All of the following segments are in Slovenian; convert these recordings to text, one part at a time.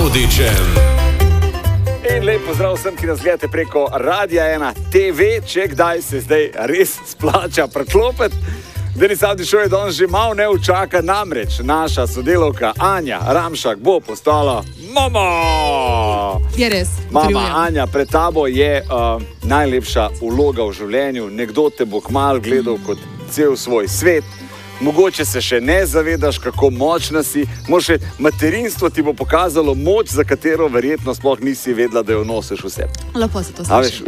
Avdićem. In lep pozdrav vsem, ki nas gledate preko Radia 1 TV, če kdaj se zdaj res splača preklopiti. Denis Avdić je danes že malo ne učaka, namreč naša sodelavka Anja Ramšak bo postala mama. Je res. Mama Anja, pred tabo je najlepša vloga v življenju. Nekdo te bo kmalu gledal kot cel svoj svet. Mogoče se še ne zavedaš, kako močna si. Može materinstvo ti bo pokazalo moč, za katero verjetno sploh nisi vedela, da jo nosiš vse. Lepo se to sliši.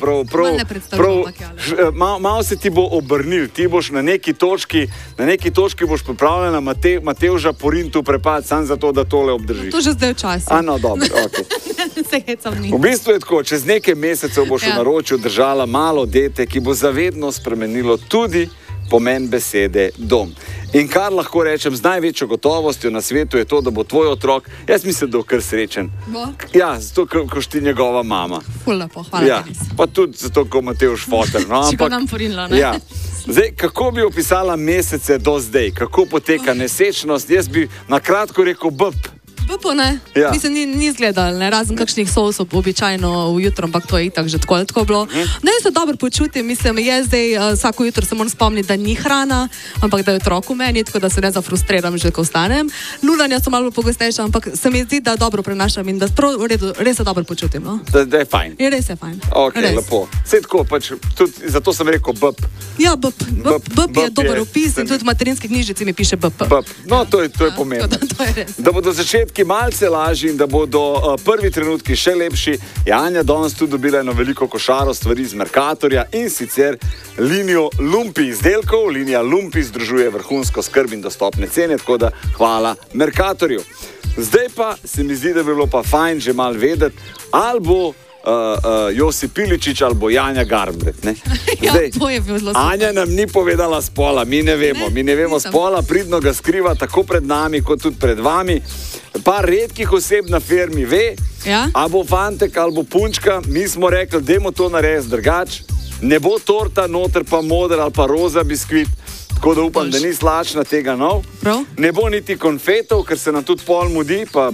Malo se ti bo obrnil. Ti boš na neki točki boš pripravljena Matevža porintu prepad, sam zato, da tole obdržiš. To že zdaj v času. No, dobro, okej. Se hecam ni. V bistvu je tako, čez nekaj mesecev boš v naročju držala malo dete, ki bo zavedno spremenilo tudi pomen besede dom. In kar lahko rečem z največjo gotovostjo na svetu je to, da bo tvoj otrok, jaz mislim, da bo kar srečen. Bo? Ja, zato, ko ti njegova mama. Ful lepo, hvala. Ja, pa tudi zato, ko Matevž foter. No, Če ga nam porinila, ne? Ja. Zdaj, kako bi opisala mesece do zdaj? Kako poteka nesečnost? Jaz bi na kratko rekel Lepo, ne? Ja. Mislim, ni izgledal, ne? Razen kakšnih sosov običajno ujutro, ampak to je itak že tako bilo. Ne, se dobro počutim, mislim, jaz zdaj vsako jutro se moram spomniti, da ni hrana, ampak da je otrok v meni, tako da se ne zafrustriram že, ko vstanem. Lulanja so malo pogostejša, ampak se mi zdi, da dobro prenašam in da v redu, res se dobro počutim, no? Da je fajn. Je res je fajn. Ok, res. lepo. Sej tako, pač, tudi zato sem rekel Ja, bp je dober opis in tudi v materinski knjižici mi piše bp. No, to je pomembno. To je res. Da bodo začetki malce lažji in da bodo prvi trenutki še lepši, je Anja danes tudi dobila eno veliko košaro stvari iz Mercatorja in sicer linijo Lumpi izdelkov. Linija Lumpi združuje vrhunsko skrb in dostopne cene, tako da hvala Mercatorju. Zdaj pa se mi zdi, da bi bilo pa fajn že malo vedeti, ali bo Josip Piličič ali bo Janja Garnbret. Ja, to je bilo zelo super. Anja nam ni povedala spola, mi ne vemo spola, pridno ga skriva tako pred nami kot tudi pred vami. Par redkih oseb na firmi ve, a bo fantek ali bo punčka. Mi smo rekli, dajmo to narediti drugače. Ne bo torta noter pa moder ali pa roza biskvit, tako da upam, da ni slačna tega nov. Ne bo niti konfetov, ker se nam tudi pol mudi, pa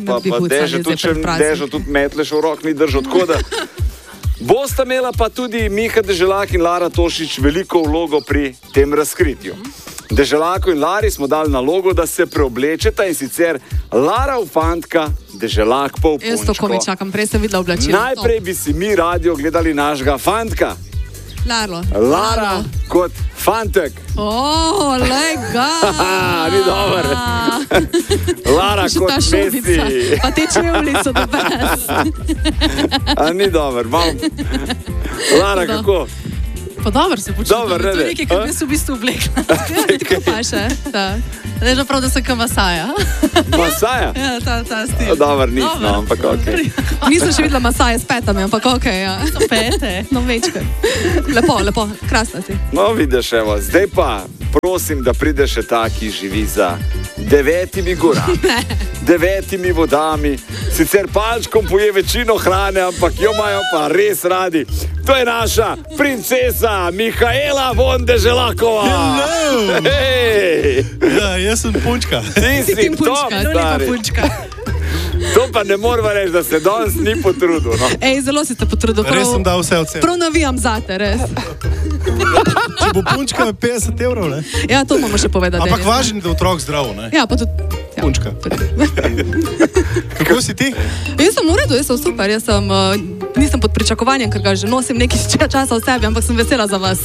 dežo tudi metleš v rok ni držal. Tako da bosta imela pa tudi Miha Deželak in Lara Tošič veliko vlogo pri tem razkritju. Deželaku in Lari smo dali nalogo, da se preoblečeta in sicer Lara v fantka, Deželak pa v punčko. Jaz to komi čakam, prej sem videla oblačilo. Najprej bi si mi radio gledali našega fantka. Lara kot fantek. Lega! Ni dober. Lara kot Messi. Pa te čevlji so do brez. Ni dober. Lara, kako? Pa dobro se počutim. To je nekaj, kar bi se v bistvu oblekla. Tako pa še. Ne, že prav, da sem kao Masaja. Masaja? Ja, ta stil. Dobar, nisem, ampak okej. Nisem še videla Masaja s petami, ampak okej, ja. So pete, no večkrat. Lepo, krasna si. No, vidiš, evo, zdaj pa prosim, da prideš še ta, ki živi za 9 gorami, 9 vodami. Sicer palčkom poje večino hrane, ampak jo imajo pa res radi. To je naša princesa Mihaela von Deželakova. Hello! Hej! Ja, jaz sem punčka. Ti si top, stari. To pa ne moramo reči, da se danes ni potrudil. No. Ej, zelo si se potrudil. Res sem dal vse od sebe. Prav navijam zate, res. Če bo punčka 50 €, ne? Ja, to moramo še povedati. Ampak važno, da je otrok zdrav, ne? Ja, pa tudi... Punčka. Kako si ti? Jaz sem v redu, jaz sem super. Jaz sem, nisem pod pričakovanjem, ker ga že nosim nekaj časa v sebi, ampak sem vesela za vas.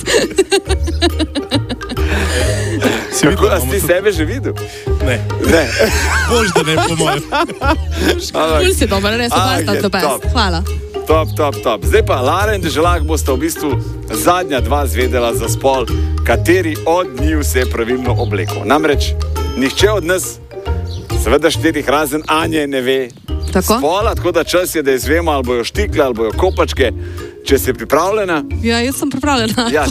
Kako, a si ti sebe že videl? Ne. Bož, da ne, po mojem. Ful si dober, res, obasta to best. Hvala. Top. Zdaj pa Lara in Deželak bosta v bistvu zadnja dva zvedela za spol, kateri od njih se je pravilno oblekel. Namreč, nihče od nas, seveda 4 razen Anje, ne ve spola, tako da čas je, da izvemo, ali bojo štikle, ali bojo kopačke. Če si pripravljena? Ja, jaz sem pripravljena. Ja,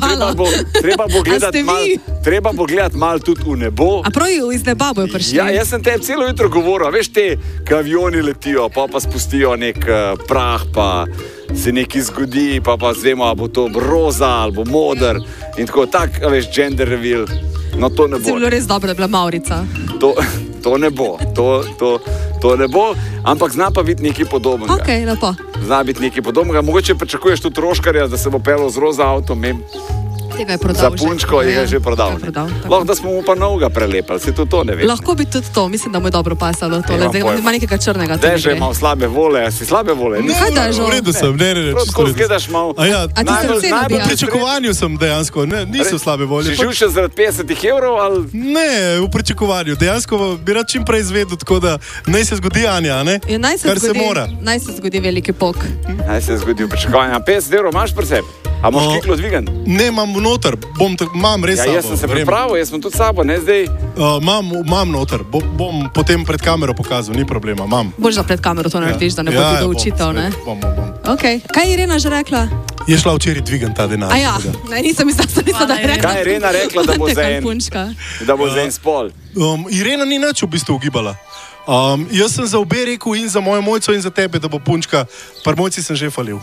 treba bo gledati malo tudi v nebo. A prav iz neba bojo prišli? Ja, jaz sem tebi celo jutro govoril, veš te, ko avioni letijo, pa spustijo nek prah, pa se nekaj zgodi, pa zvemo, ali bo to roza, ali bo moder in tako, veš, gender reveal. No, to ne bo. Si bilo res dobro, da je bila Maurica. To ne bo. To To ne bo, ampak zna pa biti nekaj podobnega. Ok, lepo. Zna biti nekaj podobnega. Mogoče pričakuješ tudi Roškarja, da se bo pelil z roza avtom. Tega je prodal. Za punčko je že prodal. Lahko da smo mu pa novega prelepali, se tudi to ne ve. Lahko bi tudi to, mislim, da mu je dobro pasalo tole. Zdaj ima nekaj črnega. Zdaj že imam slabe vole, si slabe vole. Kaj da je že? V redu sem, ne. Tako zgledaš malo. A ti srce nabija? V pričakovanju sem dejansko, niso slabe volje. Si živčen zaradi 50 evrov ali? Ne, v pričakovanju. Dejansko bi rad čim prej izvedel, tako da naj se zgodi Anja, ne? Kar se mora. Naj se zgodi veliki pok. Naj se zgodi v pričakovanju. 50 evrov imaš pri sebi? A imaš kiklo dvigan? Ne, imam noter, imam res sabo. Jaz sem se pripravil, jaz sem tudi sabo, ne zdaj. Imam noter, bom potem pred kamero pokazal, ni problema, imam. Boš da pred kamero to narediš, da ne bo videl učitev, ne? Bom. Ok, kaj je Irena že rekla? Je šla včeraj dvigan ta denar. A ja, nisem mislila, da je rekla. Kaj je Irena rekla, da bo za en spol? Irena ni nič v bistvu ugibala. Jaz sem za obe rekel in za mojo mojco in za tebe, da bo punčka, par mojci sem že falil.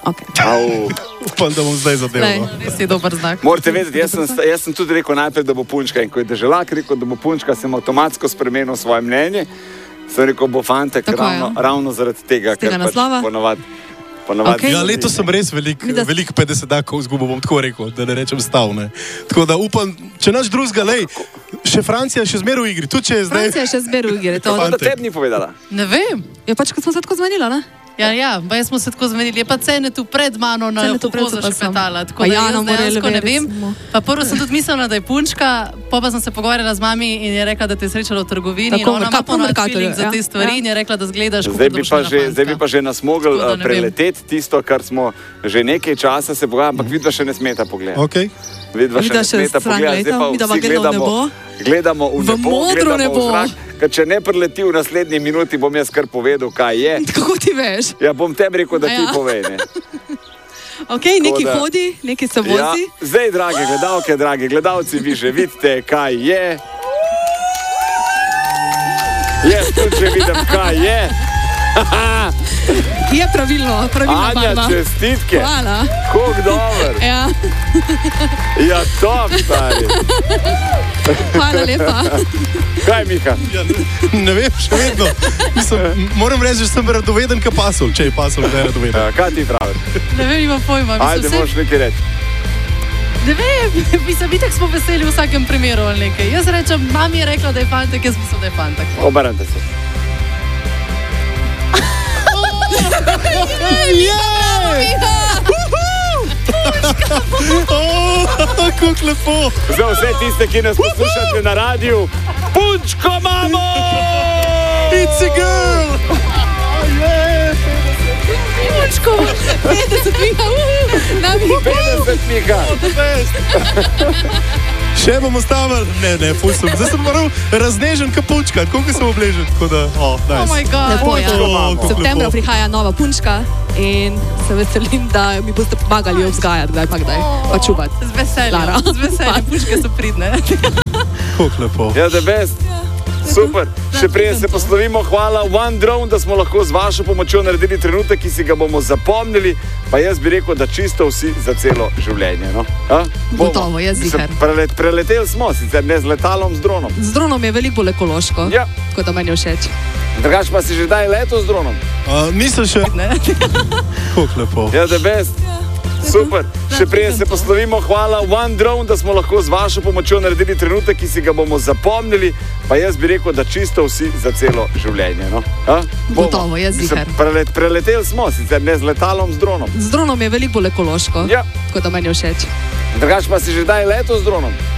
Upam, da bom zdaj zadeval. Res je dober znak. Morate vedeti, jaz sem tudi rekel najprej, da bo punčka in ko je Deželak rekel, da bo punčka, sem avtomatsko spremenil svoje mnenje. Sem rekel, bo fantek ravno zaradi tega, ker pač ponovadi. Ja, letos sem res velik 50-dakov izgubil, bom tako rekel, da ne rečem stavne. Tako da upam, če naš drugega, lej, še Francija še zmer v igri, tudi če je zdaj. Francija še zmer v igri, to. Da tebi ni povedala. Ne vem. Je pač, ko smo se tako zmenila, ne? Ja, pa jaz smo se tako zmenili. Je pa Cene tu pred mano na pohozo še petala. Tako da jaz dejansko ne vem. Pa prvo sem tudi mislila, da je punčka, pa sem se pogovarjala z mami in je rekla, da te je srečala v trgovini. In ona ima ponovno feeling za te stvari in je rekla, da zgledaš kot Zdaj bi pa že nas mogli preleteti tisto, kar smo že nekaj časa se pogajali, ampak vidva še ne smeta pogledati. Vidva še ne smeta pogledati, zdaj pa vsi gledamo v modro nebo. Ker če ne preleti v naslednji minuti, bom jaz kar povedal, kaj je. Kako ti veš? Ja, bom tebi rekel, da ti povej. Ok, neki hodi, neki se vozi. Ja, zdaj, drage gledalke, dragi gledalci, vi že vidite, kaj je. Jaz tudi že vidim, kaj je. Je pravilna barva. Anja, čestitke. Hvala. Kako dober. Ja. Ja, top, stari. Hvala lepa. Kaj, Miha? Ja, ne vem, še vedno. Moram reči, da sem radoveden, kaj pasol, če je pasol, da je radoveden. Ja, kaj ti praviš? Ne vem, ima pojma. Ajde, moraš nekaj reči. Ne vem, mislim, itak smo veseli v vsakem primeru ali nekaj. Jaz rečem, mami je rekla, da je fantek, jaz mislim, da je fantek. Obrnite se. Kako lepo. Za vse tiste, ki nas poslušate na radiju, punčko imamo! It's a girl! Punčko! 50 Miha! 50 Miha! Še bomo stavili? Ne, ful sem. Zdaj sem moral raznežen kot punčka, tako kot sem obležen. Tako da, nice. Oh my god. Lepo, ja. V septembru prihaja nova punčka in se veselim, da mi boste pomagali jo vzgajati, kdaj pa kdaj, pa čuvati. Z veseljem, punčke so pridne. Kako lepo. Ja, the best. Super, še prej se poslovimo, hvala One Drone, da smo lahko z vašo pomočjo naredili trenutek, ki si ga bomo zapomnili, pa jaz bi rekel, da čisto vsi za celo življenje. No? Gotovo, jaz zihar. Preleteli smo, sicer ne z letalom, z dronom. Z dronom je veliko bolj ekološko, tako da meni všeč. Drugač pa si že daj leto z dronom? Nisem še. Kako lepo. Ja, the best. Super, še prej se poslovimo, hvala One Drone, da smo lahko z vašo pomočjo naredili trenutek, ki si ga bomo zapomnili, pa jaz bi rekel, da čisto vsi za celo življenje. No? Gotovo, jaz zihar. Preleteli smo, sicer ne z letalom, z dronom. Z dronom je veliko bolj ekološko, tako da meni všeč. Drugač pa si že daj leto z dronom?